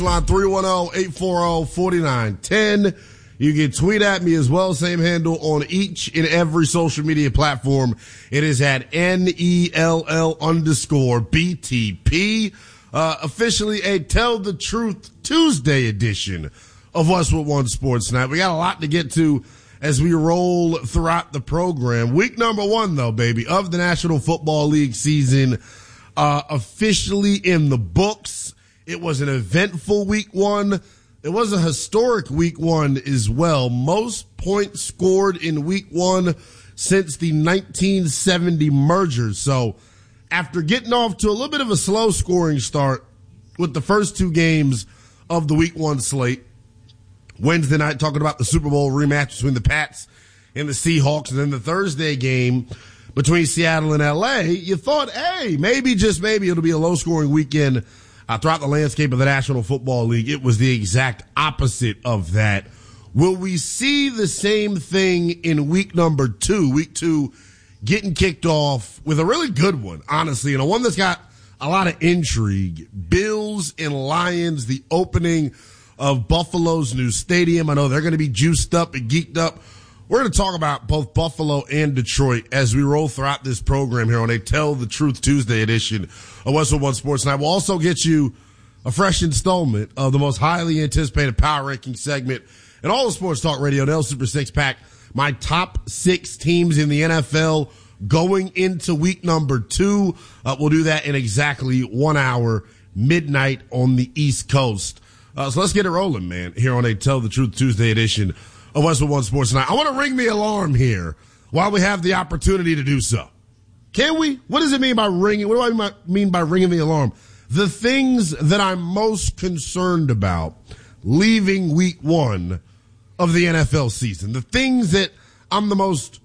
Line 310-840-4910. You can tweet at me as well. Same handle on each and every social media platform. It is at NELL_BTP. Officially a Tell the Truth Tuesday edition of Westwood One Sports Night. We got a lot to get to as we roll throughout the program. Week number 1, though, baby, of the National Football League season, officially in the books. It was an eventful week 1. It was a historic week 1 as well. Most points scored in week 1 since the 1970 merger. So after getting off to a little bit of a slow scoring start with the first 2 games of the week 1 slate, Wednesday night talking about the Super Bowl rematch between the Pats and the Seahawks, and then the Thursday game between Seattle and LA, you thought, hey, maybe, just maybe, it'll be a low scoring weekend throughout the landscape of the National Football League. It was the exact opposite of that. Will we see the same thing in week number 2? Week 2 getting kicked off with a really good one, honestly, and a one that's got a lot of intrigue. Bills and Lions, the opening of Buffalo's new stadium. I know they're going to be juiced up and geeked up. We're going to talk about both Buffalo and Detroit as we roll throughout this program here on a Tell the Truth Tuesday edition of Westwood One Sports Night. We'll also get you a fresh installment of the most highly anticipated power ranking segment in all of sports talk radio, the L Super 6-Pack. My top 6 teams in the NFL going into week number 2. We'll do that in exactly 1 hour, midnight on the East Coast. So let's get it rolling, man, here on a Tell the Truth Tuesday edition of Westwood One Sports Night. I want to ring the alarm here while we have the opportunity to do so. Can we? What does it mean by ringing? What do I mean by ringing the alarm? The things that I'm most concerned about leaving week 1 of the NFL season. The things that I'm the most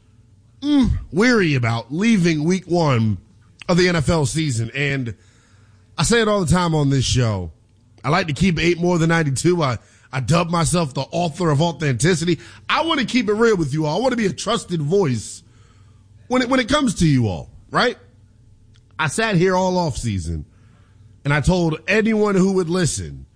weary about leaving week 1 of the NFL season. And I say it all the time on this show. I like to keep 8 more than 92. I dub myself the author of authenticity. I want to keep it real with you all. I want to be a trusted voice when it comes to you all, right? I sat here all off season and I told anyone who would listen,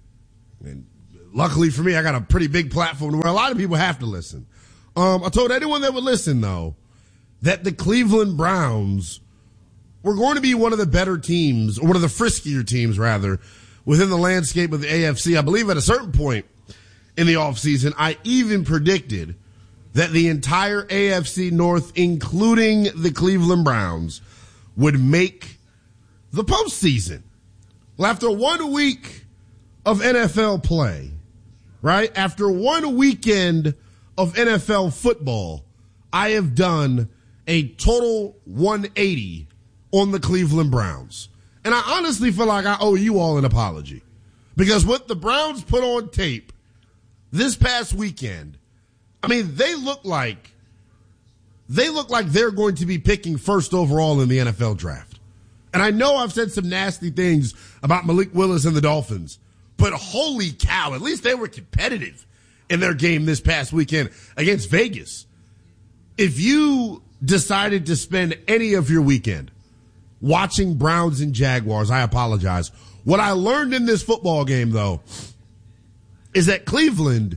and luckily for me, I got a pretty big platform where a lot of people have to listen. I told anyone that would listen, though, that the Cleveland Browns were going to be one of the better teams, or one of the friskier teams, rather, within the landscape of the AFC. I believe at a certain point in the offseason, I even predicted that the entire AFC North, including the Cleveland Browns, would make the postseason. Well, after 1 week of NFL play, right? After 1 weekend of NFL football, I have done a total 180 on the Cleveland Browns. And I honestly feel like I owe you all an apology, because what the Browns put on tape this past weekend, I mean, they look like they're going to be picking first overall in the NFL draft. And I know I've said some nasty things about Malik Willis and the Dolphins, but holy cow, at least they were competitive in their game this past weekend against Vegas. If you decided to spend any of your weekend watching Browns and Jaguars, I apologize. What I learned in this football game, though, is that Cleveland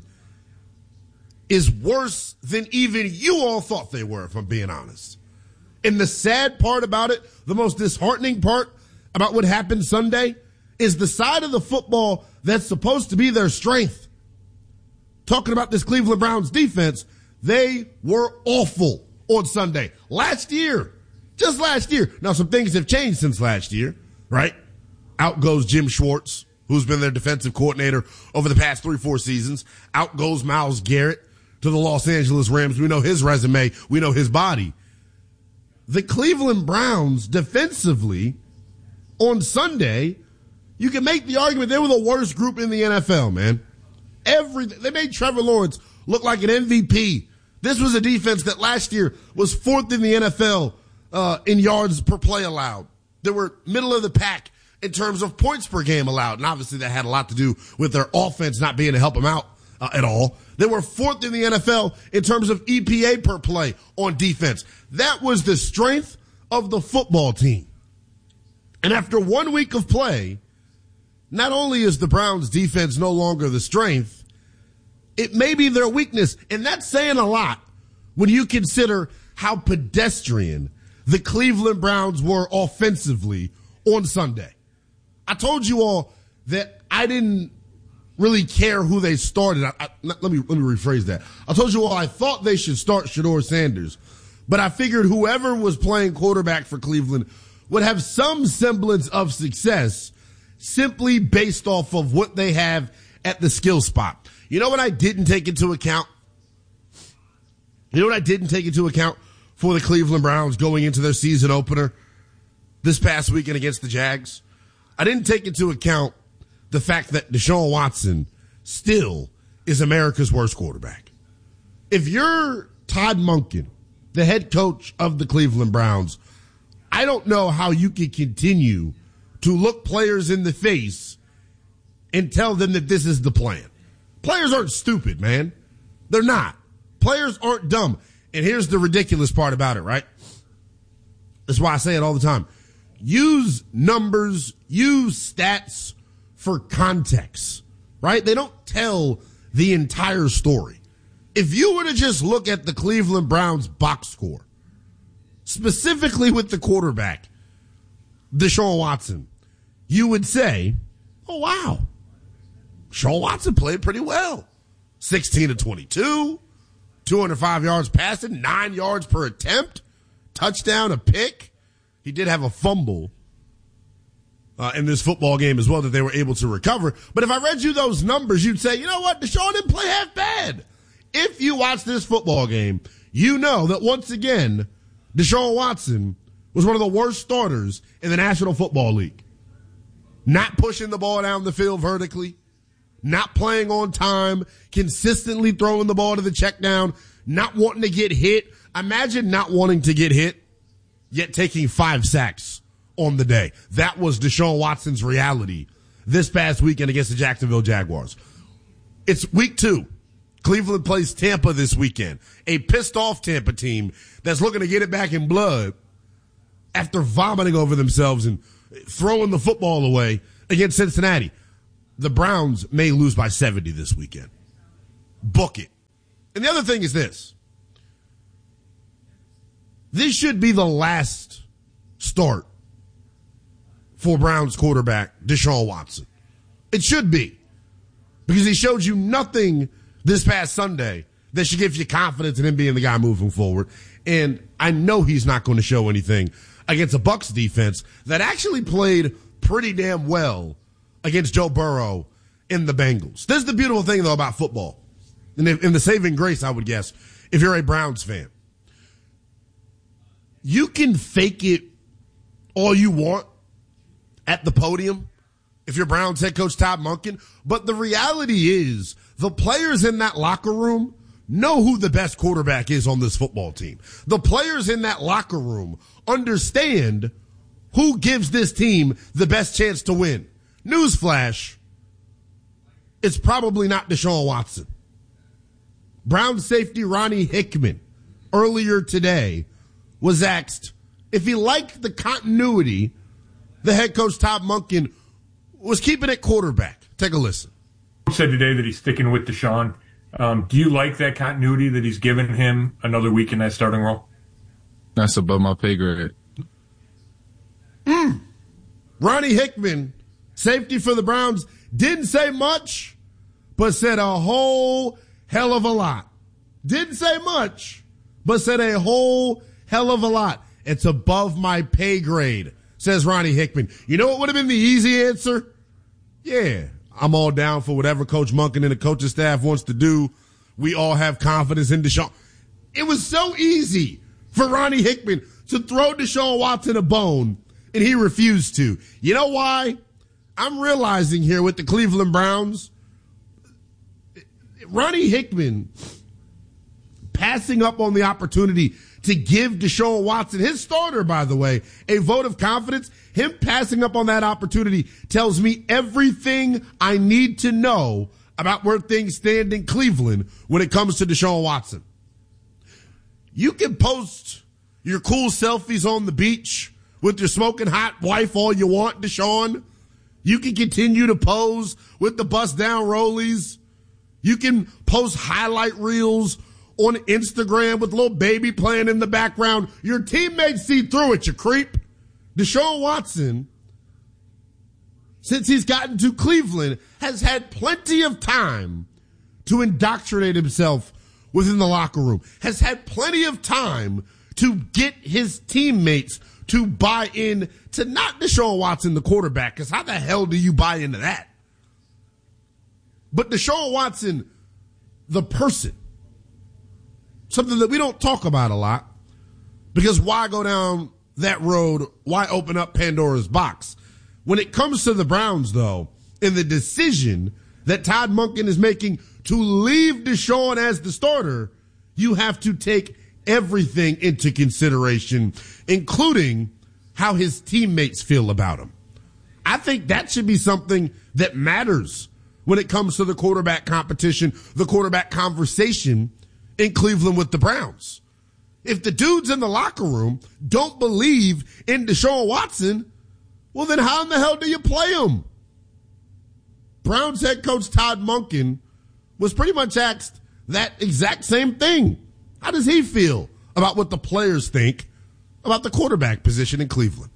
is worse than even you all thought they were, if I'm being honest. And the sad part about it, the most disheartening part about what happened Sunday, is the side of the football that's supposed to be their strength. Talking about this Cleveland Browns defense, they were awful on Sunday. Just last year. Now, some things have changed since last year, right? Out goes Jim Schwartz, who's been their defensive coordinator over the past 3-4 seasons. Out goes Myles Garrett to the Los Angeles Rams. We know his resume. We know his body. The Cleveland Browns, defensively, on Sunday, you can make the argument they were the worst group in the NFL, man. They made Trevor Lawrence look like an MVP. This was a defense that last year was 4th in the NFL in yards per play allowed. They were middle of the pack in terms of points per game allowed. And obviously that had a lot to do with their offense not being to help them out at all. They were 4th in the NFL in terms of EPA per play on defense. That was the strength of the football team. And after 1 week of play, not only is the Browns defense no longer the strength, it may be their weakness. And that's saying a lot when you consider how pedestrian the Cleveland Browns were offensively on Sunday. I told you all that I didn't really care who they started. Let me rephrase that. I told you all I thought they should start Shedeur Sanders, but I figured whoever was playing quarterback for Cleveland would have some semblance of success simply based off of what they have at the skill spot. You know what I didn't take into account? For the Cleveland Browns going into their season opener this past weekend against the Jags? I didn't take into account the fact that Deshaun Watson still is America's worst quarterback. If you're Todd Monken, the head coach of the Cleveland Browns, I don't know how you can continue to look players in the face and tell them that this is the plan. Players aren't stupid, man. They're not. Players aren't dumb. And here's the ridiculous part about it, right? That's why I say it all the time. Use numbers, use stats for context, right? They don't tell the entire story. If you were to just look at the Cleveland Browns box score, specifically with the quarterback, Deshaun Watson, you would say, oh, wow, Deshaun Watson played pretty well. 16 to 22, 205 yards passing, 9 yards per attempt, touchdown, a pick. He did have a fumble in this football game as well that they were able to recover. But if I read you those numbers, you'd say, you know what, Deshaun didn't play half bad. If you watch this football game, you know that once again, Deshaun Watson was one of the worst starters in the National Football League. Not pushing the ball down the field vertically, not playing on time, consistently throwing the ball to the check down, not wanting to get hit. Imagine not wanting to get hit, yet taking 5 sacks on the day. That was Deshaun Watson's reality this past weekend against the Jacksonville Jaguars. It's week 2. Cleveland plays Tampa this weekend, a pissed-off Tampa team that's looking to get it back in blood after vomiting over themselves and throwing the football away against Cincinnati. The Browns may lose by 70 this weekend. Book it. And the other thing is this. This should be the last start for Browns quarterback Deshaun Watson. It should be. Because he showed you nothing this past Sunday that should give you confidence in him being the guy moving forward. And I know he's not going to show anything against a Bucs defense that actually played pretty damn well against Joe Burrow in the Bengals. This is the beautiful thing, though, about football. And in the saving grace, I would guess, if you're a Browns fan. You can fake it all you want at the podium if you're Browns head coach Todd Monken, but the reality is the players in that locker room know who the best quarterback is on this football team. The players in that locker room understand who gives this team the best chance to win. Newsflash, it's probably not Deshaun Watson. Browns safety Ronnie Hickman earlier today was asked if he liked the continuity the head coach Todd Monken was keeping at quarterback. Take a listen. He said today that he's sticking with Deshaun. Do you like that continuity that he's given him another week in that starting role? That's above my pay grade. Ronnie Hickman, safety for the Browns, didn't say much, but said a whole hell of a lot. Didn't say much, but said a whole hell of a lot. It's above my pay grade, says Ronnie Hickman. You know what would have been the easy answer? Yeah, I'm all down for whatever Coach Monken and the coaching staff wants to do. We all have confidence in Deshaun. It was so easy for Ronnie Hickman to throw Deshaun Watson a bone, and he refused to. You know why? I'm realizing here with the Cleveland Browns, Ronnie Hickman passing up on the opportunity to give Deshaun Watson, his starter, by the way, a vote of confidence. Him passing up on that opportunity tells me everything I need to know about where things stand in Cleveland when it comes to Deshaun Watson. You can post your cool selfies on the beach with your smoking hot wife all you want, Deshaun. You can continue to pose with the bust down rollies. You can post highlight reels on Instagram with little baby playing in the background. Your teammates see through it, you creep. Deshaun Watson, since he's gotten to Cleveland, has had plenty of time to indoctrinate himself within the locker room, has had plenty of time to get his teammates to buy in to not Deshaun Watson, the quarterback, because how the hell do you buy into that? But Deshaun Watson, the person, something that we don't talk about a lot, because why go down that road? Why open up Pandora's box? When it comes to the Browns, though, in the decision that Todd Monken is making to leave Deshaun as the starter, you have to take everything into consideration, including how his teammates feel about him. I think that should be something that matters when it comes to the quarterback competition, the quarterback conversation in Cleveland with the Browns. If the dudes in the locker room don't believe in Deshaun Watson, well, then how in the hell do you play him? Browns head coach Todd Monken was pretty much asked that exact same thing. How does he feel about what the players think about the quarterback position in Cleveland?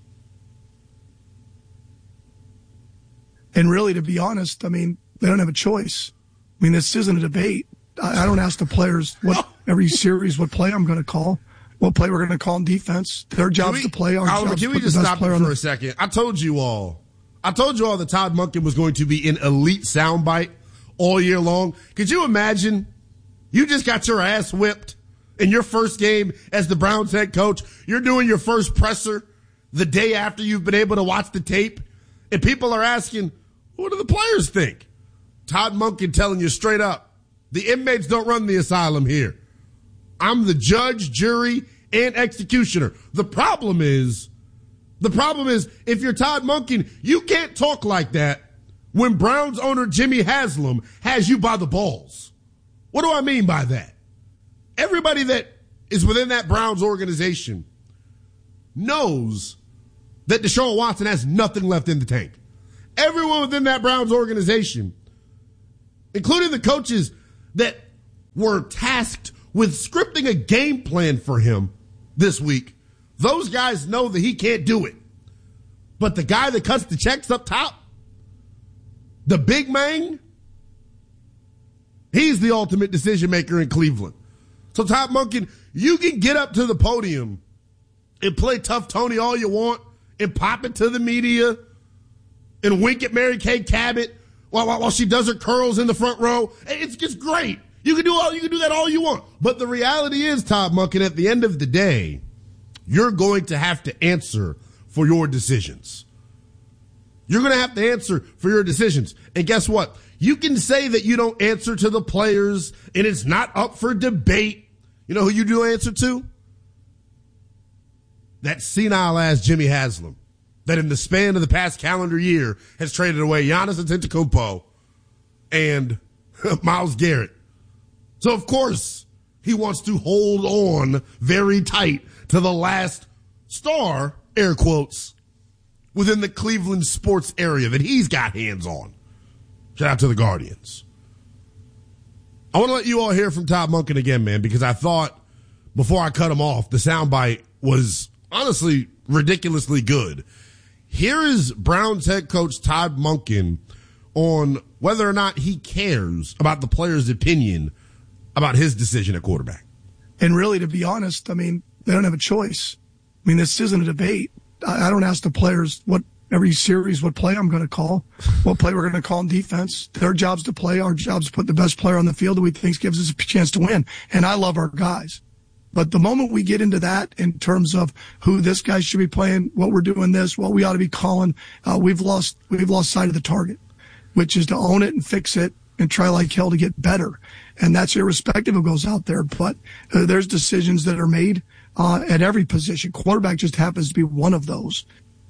And really, to be honest, I mean, they don't have a choice. I mean, this isn't a debate. I don't ask the players every series what play I'm going to call, what play we're going to call in defense. Their job's to play. Our job's can to we put just the best stop player for on the a second? I told you all that Todd Monken was going to be an elite soundbite all year long. Could you imagine? You just got your ass whipped in your first game as the Browns head coach. You're doing your first presser the day after you've been able to watch the tape, and people are asking, what do the players think? Todd Monken telling you straight up, the inmates don't run the asylum here. I'm the judge, jury, and executioner. The problem is if you're Todd Monken, you can't talk like that when Browns owner Jimmy Haslam has you by the balls. What do I mean by that? Everybody that is within that Browns organization knows that Deshaun Watson has nothing left in the tank. Everyone within that Browns organization, including the coaches that were tasked with scripting a game plan for him this week, those guys know that he can't do it. But the guy that cuts the checks up top, the big man, he's the ultimate decision maker in Cleveland. So Todd Monken, you can get up to the podium and play tough Tony all you want and pop it to the media and wink at Mary Kay Cabot while she does her curls in the front row. It's just great. You can do that all you want. But the reality is, Todd Monken, at the end of the day, you're going to have to answer for your decisions. You're going to have to answer for your decisions. And guess what? You can say that you don't answer to the players and it's not up for debate. You know who you do answer to? That senile ass Jimmy Haslam that in the span of the past calendar year has traded away Giannis Antetokounmpo and Myles Garrett. So, of course, he wants to hold on very tight to the last star, air quotes, within the Cleveland sports area that he's got hands on. Shout out to the Guardians. I want to let you all hear from Todd Monken again, man, because I thought before I cut him off, the soundbite was honestly ridiculously good. Here is Browns head coach Todd Monken on whether or not he cares about the players' opinion about his decision at quarterback. And really, to be honest, I mean, they don't have a choice. I mean, this isn't a debate. I don't ask the players every series what play I'm going to call, what play we're going to call in defense. Their job's to play. Our job's to put the best player on the field that we think gives us a chance to win. And I love our guys. But the moment we get into that in terms of who this guy should be playing, what we're doing this, what we ought to be calling, we've lost sight of the target, which is to own it and fix it and try like hell to get better. And that's irrespective of who goes out there. But there's decisions that are made at every position. Quarterback just happens to be one of those.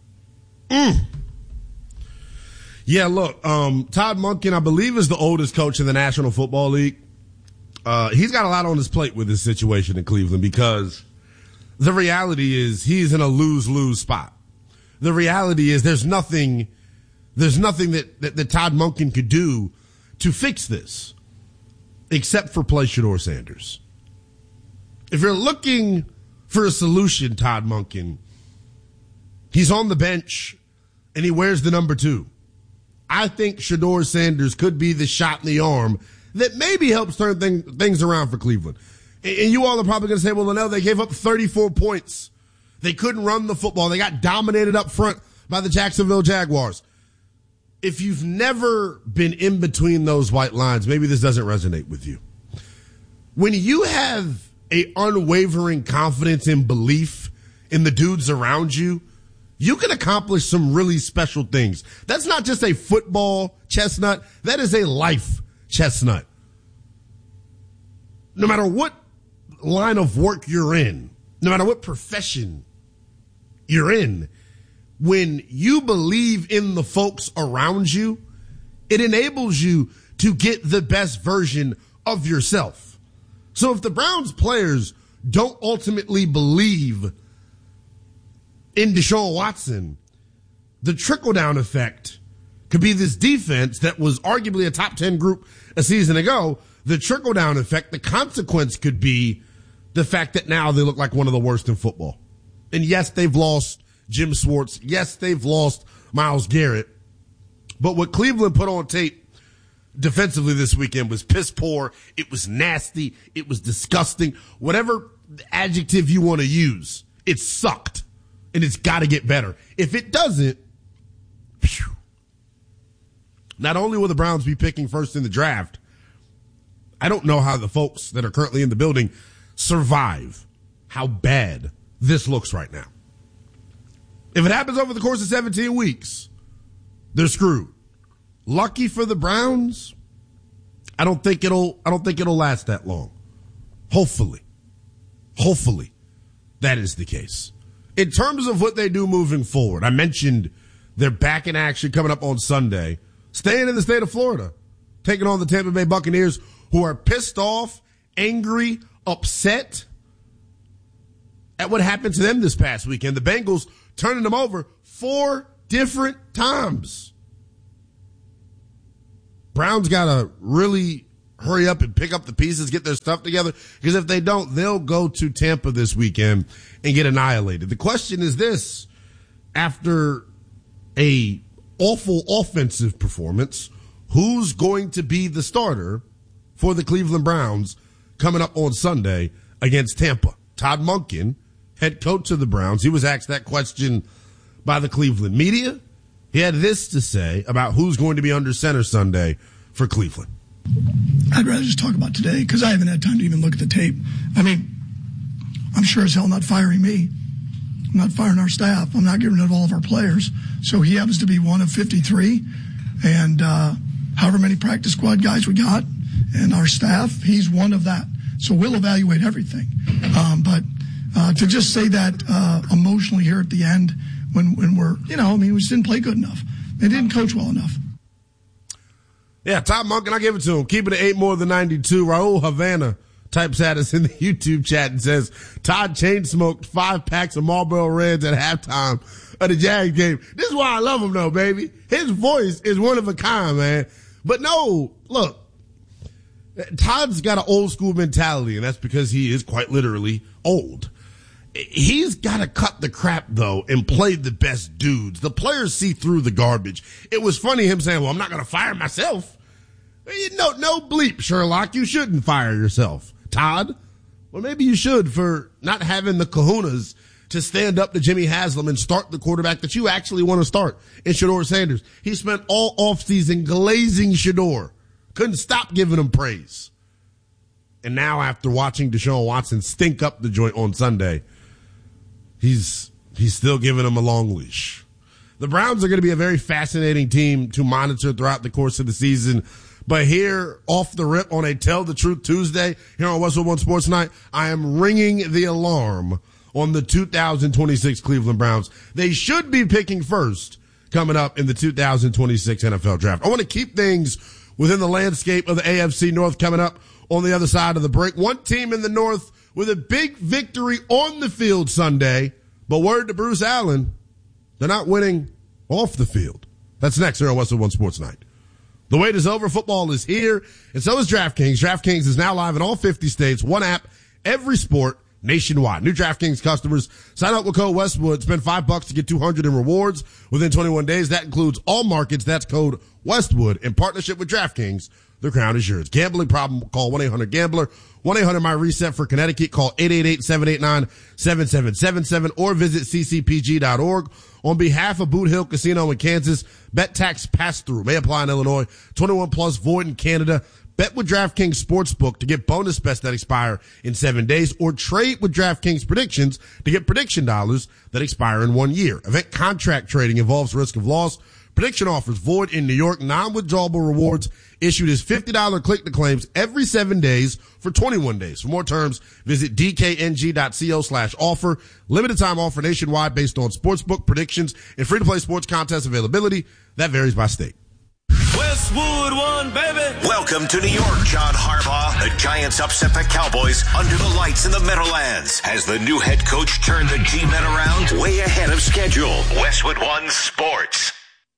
Yeah, look, Todd Monken, I believe, is the oldest coach in the National Football League. He's got a lot on his plate with this situation in Cleveland because the reality is he's in a lose-lose spot. The reality is there's nothing There's nothing that Todd Monken could do to fix this except for play Shedeur Sanders. If you're looking for a solution, Todd Monken, he's on the bench and he wears the number 2. I think Shedeur Sanders could be the shot in the arm that maybe helps turn things around for Cleveland. And you all are probably going to say, well, Linnell, they gave up 34 points. They couldn't run the football. They got dominated up front by the Jacksonville Jaguars. If you've never been in between those white lines, maybe this doesn't resonate with you. When you have a unwavering confidence and belief in the dudes around you, you can accomplish some really special things. That's not just a football chestnut. That is a life chestnut. No matter what line of work you're in, no matter what profession you're in, when you believe in the folks around you, it enables you to get the best version of yourself. So if the Browns players don't ultimately believe in Deshaun Watson, the trickle-down effect could be this defense that was arguably a top 10 group a season ago. The trickle-down effect, the consequence could be the fact that now they look like one of the worst in football. And yes, they've lost Jim Schwartz. Yes, they've lost Myles Garrett. But what Cleveland put on tape defensively this weekend was piss poor. It was nasty. It was disgusting. Whatever adjective you want to use, it sucked. And it's got to get better. If it doesn't, not only will the Browns be picking first in the draft, I don't know how the folks that are currently in the building survive how bad this looks right now. If it happens over the course of 17 weeks, they're screwed. Lucky for the Browns, I don't think it'll last that long. Hopefully that is the case. In terms of what they do moving forward, I mentioned they're back in action coming up on Sunday, staying in the state of Florida, taking on the Tampa Bay Buccaneers, who are pissed off, angry, upset at what happened to them this past weekend. The Bengals turning them over 4 different times. Browns got to really hurry up and pick up the pieces, get their stuff together, because if they don't, they'll go to Tampa this weekend and get annihilated. The question is this: after a awful offensive performance, who's going to be the starter for the Cleveland Browns coming up on Sunday against Tampa? Todd Monken, head coach of the Browns, he was asked that question by the Cleveland media. He had this to say about who's going to be under center Sunday for Cleveland. I'd rather just talk about today because I haven't had time to even look at the tape. I mean, I'm sure as hell not firing me. I'm not firing our staff. I'm not getting rid of all of our players. So he happens to be one of 53. And however many practice squad guys we got and our staff, he's one of that. So we'll evaluate everything. But to just say that emotionally here at the end when we're, we just didn't play good enough. They didn't coach well enough. Yeah, Todd Monken, I give it to him. Keeping it 8 more than 92. Raul Havana types at us in the YouTube chat and says, Todd chain smoked 5 packs of Marlboro Reds at halftime of the Jags game. This is why I love him though, baby. His voice is one of a kind, man. But no, look, Todd's got an old school mentality, and that's because he is quite literally old. He's got to cut the crap, though, and play the best dudes. The players see through the garbage. It was funny him saying, well, I'm not going to fire myself. No bleep, Sherlock. You shouldn't fire yourself. Todd, well, maybe you should for not having the kahunas to stand up to Jimmy Haslam and start the quarterback that you actually want to start in Shedeur Sanders. He spent all offseason glazing Shedeur. Couldn't stop giving him praise. And now after watching Deshaun Watson stink up the joint on Sunday, he's still giving him a long leash. The Browns are going to be a very fascinating team to monitor throughout the course of the season. But here, off the rip, on a Tell the Truth Tuesday, here on Westwood One Sports Night, I am ringing the alarm on the 2026 Cleveland Browns. They should be picking first coming up in the 2026 NFL Draft. I want to keep things within the landscape of the AFC North coming up on the other side of the break. One team in the North with a big victory on the field Sunday, but word to Bruce Allen, they're not winning off the field. That's next here on Westwood One Sports Night. The wait is over. Football is here, and so is DraftKings. DraftKings is now live in all 50 states. One app, every sport, nationwide. New DraftKings customers sign up with code Westwood. Spend $5 to get $200 in rewards within 21 days. That includes all markets. That's code Westwood in partnership with DraftKings. The crown is yours. Gambling problem? Call 1-800-GAMBLER. 1-800-MY-RESET for Connecticut. Call 888-789-7777 or visit ccpg.org. On behalf of Boot Hill Casino in Kansas, bet tax pass-through may apply in Illinois. 21 plus, void in Canada. Bet with DraftKings Sportsbook to get bonus bets that expire in 7 days, or trade with DraftKings Predictions to get prediction dollars that expire in 1 year. Event contract trading involves risk of loss. Prediction offers void in New York. Non-withdrawable rewards issued as $50 click-to-claims every 7 days for 21 days. For more terms, visit dkng.co/offer. Limited time offer nationwide based on sportsbook predictions and free-to-play sports contest availability. That varies by state. Westwood One, baby. Welcome to New York, John Harbaugh. The Giants upset the Cowboys under the lights in the Meadowlands. Has the new head coach turned the G-Men around? Way ahead of schedule. Westwood One Sports.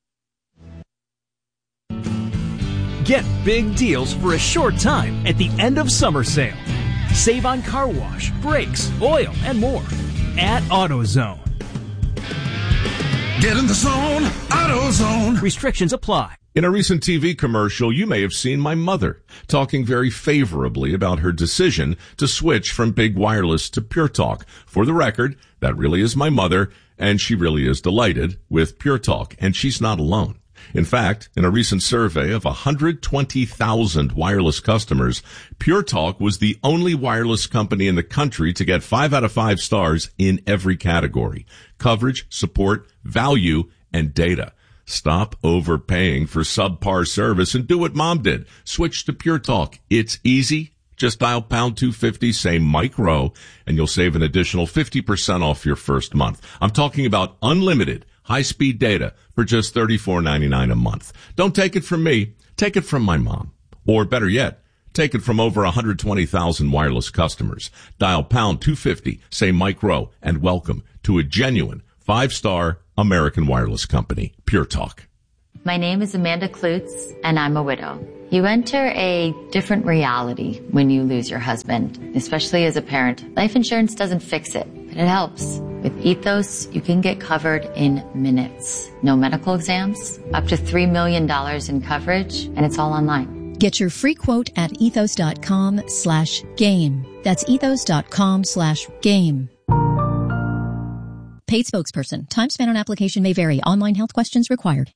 Get big deals for a short time at the end of summer sale. Save on car wash, brakes, oil, and more at AutoZone. Get in the zone, AutoZone. Restrictions apply. In a recent TV commercial, you may have seen my mother talking very favorably about her decision to switch from big wireless to Pure Talk. For the record, that really is my mother, and she really is delighted with Pure Talk, and she's not alone. In fact, in a recent survey of 120,000 wireless customers, Pure Talk was the only wireless company in the country to get 5 out of 5 stars in every category: coverage, support, value, and data. Stop overpaying for subpar service and do what Mom did. Switch to Pure Talk. It's easy. Just dial pound 250, say Mike Rowe, and you'll save an additional 50% off your first month. I'm talking about unlimited high-speed data for just $34.99 a month. Don't take it from me. Take it from my mom. Or better yet, take it from over 120,000 wireless customers. Dial pound 250, say Mike Rowe, and welcome to a genuine 5-star American wireless company, Pure Talk. My name is Amanda Klutz, and I'm a widow. You enter a different reality when you lose your husband, especially as a parent. Life insurance doesn't fix it, but it helps. With Ethos, you can get covered in minutes. No medical exams, up to $3 million in coverage, and it's all online. Get your free quote at ethos.com/game. That's ethos.com/game. Paid spokesperson. Time spent on application may vary. Online health questions required.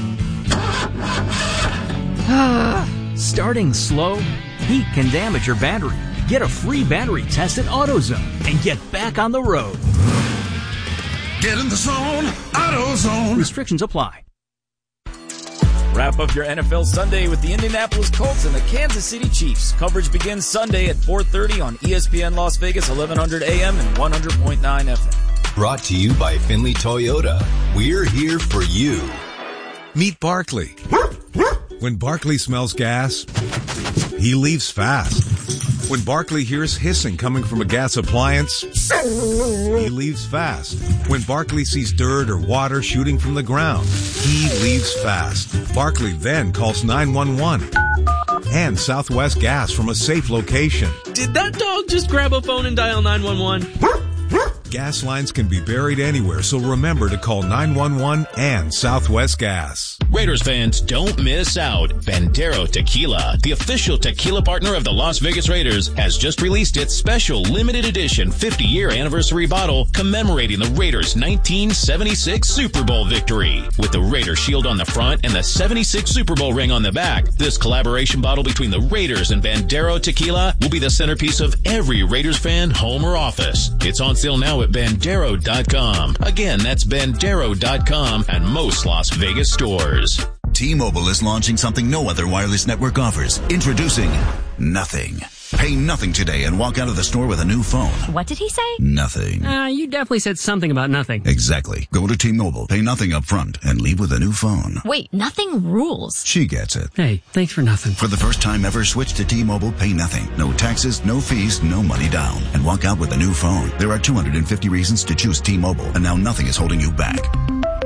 Starting slow? Heat can damage your battery. Get a free battery test at AutoZone and get back on the road. Get in the zone, AutoZone. Restrictions apply. Wrap up your NFL Sunday with the Indianapolis Colts and the Kansas City Chiefs. Coverage begins Sunday at 4:30 on ESPN Las Vegas, 1100 AM and 100.9 FM. Brought to you by Finley Toyota. We're here for you. Meet Barkley. When Barkley smells gas, he leaves fast. When Barkley hears hissing coming from a gas appliance, he leaves fast. When Barkley sees dirt or water shooting from the ground, he leaves fast. Barkley then calls 911 and Southwest Gas from a safe location. Did that dog just grab a phone and dial 911? Gas lines can be buried anywhere, so remember to call 911 and Southwest Gas. Raiders fans, don't miss out. Bandero Tequila, the official tequila partner of the Las Vegas Raiders, has just released its special limited edition 50-year anniversary bottle commemorating the Raiders' 1976 Super Bowl victory. With the Raider shield on the front and the 76 Super Bowl ring on the back, this collaboration bottle between the Raiders and Bandero Tequila will be the centerpiece of every Raiders fan, home or office. It's on sale now at Bandero.com. Again, that's Bandero.com and most Las Vegas stores. T-Mobile is launching something no other wireless network offers. Introducing Nothing. Pay nothing today and walk out of the store with a new phone. What did he say? Nothing. You definitely said something about nothing. Exactly. Go to T-Mobile, pay nothing up front, and leave with a new phone. Wait, nothing rules. She gets it. Hey, thanks for nothing. For the first time ever, switch to T-Mobile, pay nothing. No taxes, no fees, no money down. And walk out with a new phone. There are 250 reasons to choose T-Mobile, and now nothing is holding you back.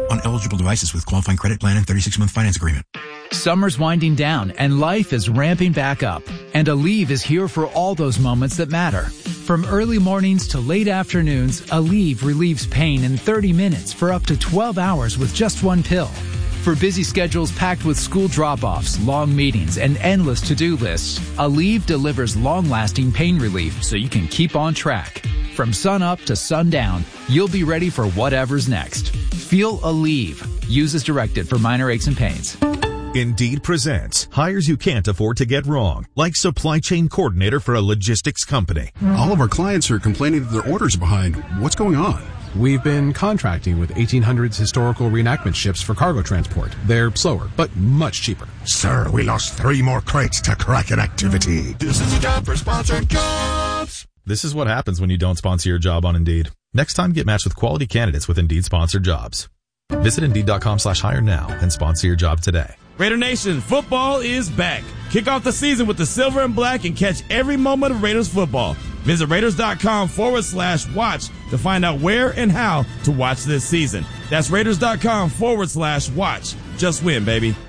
on eligible devices with qualifying credit plan and 36-month finance agreement. Summer's winding down and life is ramping back up. And Aleve is here for all those moments that matter. From early mornings to late afternoons, Aleve relieves pain in 30 minutes for up to 12 hours with just one pill. For busy schedules packed with school drop-offs, long meetings, and endless to-do lists, Aleve delivers long-lasting pain relief so you can keep on track. From sun up to sundown, you'll be ready for whatever's next. Feel Aleve. Use as directed for minor aches and pains. Indeed presents hires you can't afford to get wrong, like supply chain coordinator for a logistics company. All of our clients are complaining that their orders are behind. What's going on? We've been contracting with 1800s historical reenactment ships for cargo transport. They're slower, but much cheaper. Sir, we lost 3 more crates to Kraken activity. This is a job for sponsored jobs. This is what happens when you don't sponsor your job on Indeed. Next time, get matched with quality candidates with Indeed sponsored jobs. Visit Indeed.com/hire now and sponsor your job today. Raider Nation, football is back. Kick off the season with the silver and black and catch every moment of Raiders football. Visit Raiders.com/watch to find out where and how to watch this season. That's Raiders.com/watch. Just win, baby.